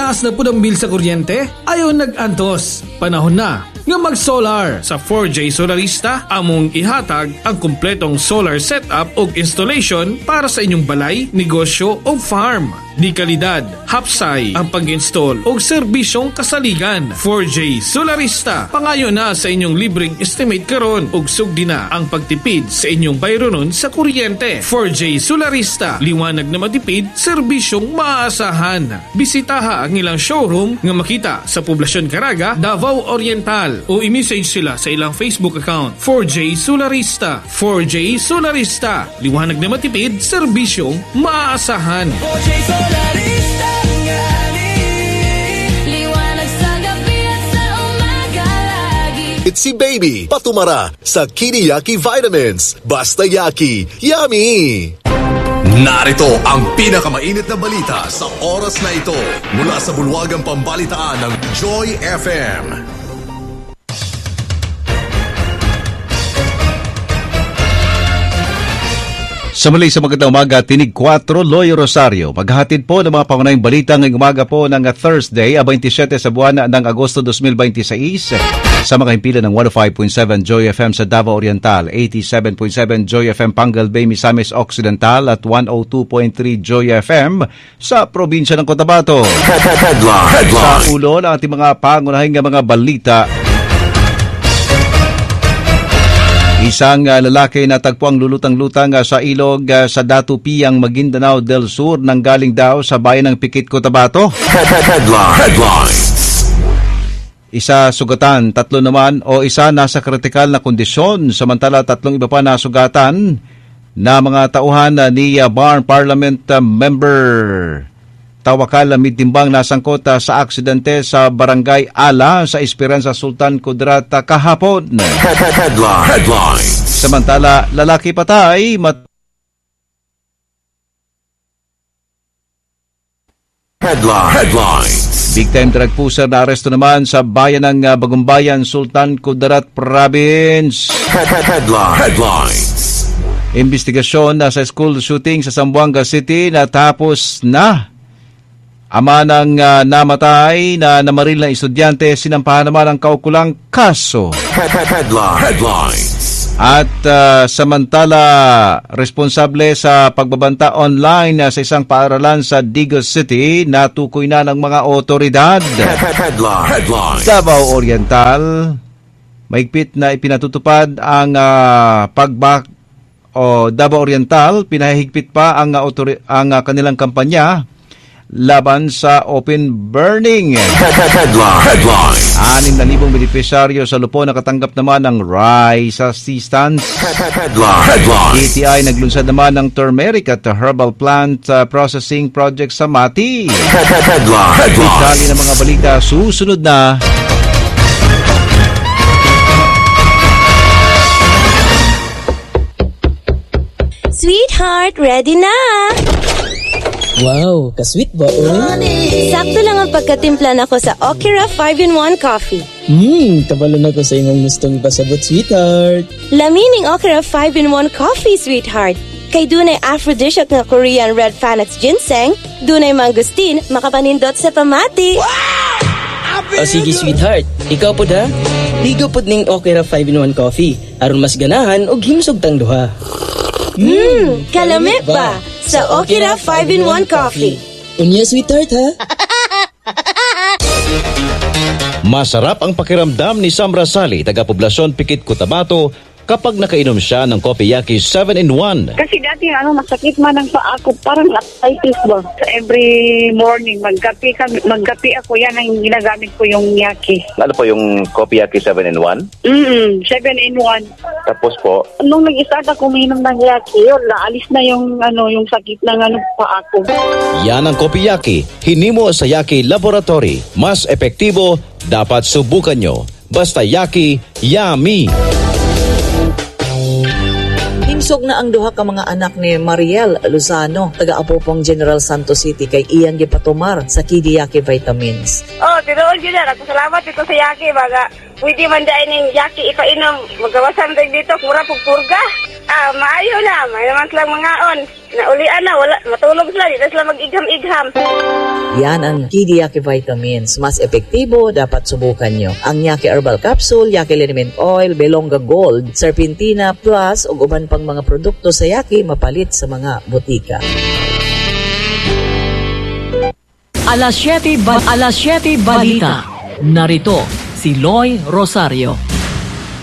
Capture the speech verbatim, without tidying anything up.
Taas na po ang bill sa kuryente? Ayaw nag-antos. Panahon na nga mag-solar. Sa four J Solarista, among ihatag ang kumpletong solar setup o installation para sa inyong balay, negosyo o farm. Di kalidad, hapsay ang pag-install o serbisyong kasaligan. four J Solarista, pangayo na sa inyong libreng estimate karon ug sugdi na ang pagtipid sa inyong bayronon sa kuryente. four J Solarista, liwanag na matipid, serbisyong maaasahan. Bisitaha ang ilang showroom nga makita sa Poblasyon Caraga, Davao Oriental o i-message sila sa ilang Facebook account. four J Solarista. four J Solarista, liwanag na matipid, serbisyong maaasahan. four J Solarista, ngani, liwanag sa gabi at sa umaga lagi. It's si Baby Patumara sa Kiniyaki Vitamins. Basta Yaki, yummy! Narito ang pinakamainit na balita sa oras na ito mula sa bulwagang pambalitaan ng Joy F M. Sa muli sa magandang umaga, Tinig four, Loy Rosario. Maghahatid po ng mga pangunahing balita ngayong umaga po ng Thursday, twenty-seven sa buwan ng Agosto twenty twenty-six. Sa mga himpilan ng one oh five point seven Joy F M sa Davao Oriental, eighty-seven point seven Joy F M Pangal Bay, Misamis Occidental at one oh two point three Joy F M sa probinsya ng Cotabato. Headline. Sa ulo ng ating mga pangunahing mga balita, isang uh, lalaki na tagpuang lulutang-lutang uh, sa ilog uh, sa Datupiang, Maguindanao del Sur nang galing daw sa bayan ng Pikit, Cotabato. Headline. Headline. Isa sugatan, tatlo naman o isa nasa kritikal na kondisyon, samantala tatlong iba pa na sugatan na mga tauhan uh, ni uh, Barn Parliament uh, member Tawakal Midtimbang nasangkot uh, sa aksidente sa Barangay Ala sa Esperanza Sultan Kudarat uh, kahapon. Headline. Headline. Samantala, lalaki patay mat Headline. Headline. Big time drug pusher na aresto naman sa bayan ng uh, Bagumbayan, Sultan Kudarat Province. Headline. Headline. Investigasyon na sa school shooting sa Zamboanga City natapos na. Ama ng uh, namatay na namaril na estudyante, sinampahan naman ang kaukulang kaso. Headline. Headline. At uh, samantala, responsable sa pagbabanta online uh, sa isang paaralan sa Digos City, natukoy na ng mga otoridad. Headline. Headline. Davao Oriental, mahigpit na ipinatutupad ang uh, pagbak o Davao Oriental, pinahigpit pa ang, uh, otori- ang uh, kanilang kampanya laban sa open burning. Headline. Headline. Anim na libong benepisyaryo sa Lupon nakatanggap naman ng rice assistance. Headline. Headline. D T I naglunsad naman ng turmeric at herbal plant uh, processing project sa Mati. Headline. Headline. Dali ng mga balita, susunod na. Sweetheart, ready na! Wow, ka-sweet ba, oh? Sakto lang ang pagkatimpla nako sa Okira five in one coffee. Hmm, kabalo na ko sa imong gustong pasabot, sweetheart. Lamining Okira five in one coffee, sweetheart. Kay dunay aphrodisiac na Korean red Panax ginseng, dunay mangustin, makapanindot sa pamati. O sige, sweetheart. Ikaw po da? Higo po ning Okira five in one coffee. Aron mas ganahan og himsog tang duha. Hmm, kalamit ba? Sa Okira five in one coffee. Unya, sweetheart, ha? Masarap ang pakiramdam ni Sam Rasali, taga-poblasyon Pikit, Cotabato, kapag nakainom siya ng Kopiyaki seven in one. Kasi dati ano, masakit man ang paa ko, parang arthritis ba. So every morning, magkapi, kami, magkapi ako, yan ang ginagamit ko yung yaki. Ano po yung Kopiyaki seven in one? Mm, seven in one. Tapos po? Nung nag-start ako uminom ng yaki, yun, naalis na yung, ano, yung sakit ng ano, paa ko. Yan ang Kopiyaki, hinimo sa Yaki Laboratory. Mas epektibo, dapat subukan nyo. Basta Yaki, yummy! Himsog na ang duha ka mga anak ni Mariel Lozano, taga-Apopong General Santos City, kay iyang gipatumar sa Kidiyaki Vitamins. Oh, tinuod yun na. Salamat dito sa yaki, baga. Pwede man dahil ng yaki ipainom. Magawasan tayo dito, kura pagpurga. Ah, maayo na. May naman silang mga on. Naulian na, wala, matulog sila. Di na sila mag-igham-igham. Yan ang Kidiyaki Vitamins. Mas epektibo, dapat subukan nyo. Ang Yaki Herbal Capsule, Yaki Liniment Oil, Belonga Gold, Serpentina Plus, ug uban pang mga produkto sa Yaki mapalit sa mga butika. Alas siyete, ba- alas siyete balita. Narito si Loy Rosario.